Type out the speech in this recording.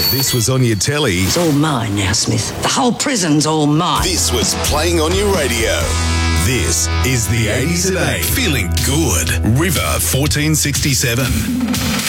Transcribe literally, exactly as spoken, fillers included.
This was on your telly. It's all mine now, Smith. The whole prison's all mine. This was playing on your radio. This is the eighties at eight. Feeling good. River fourteen sixty-seven.